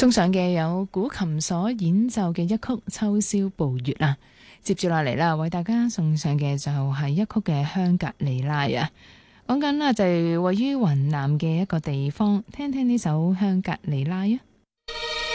送上嘅有古琴所演奏嘅一曲《秋宵步月》啊。接住落嚟啦，為大家送上嘅就係一曲嘅香格里拉啊。講緊啦，就係位於雲南嘅一個地方，聽聽呢首香格里拉啊。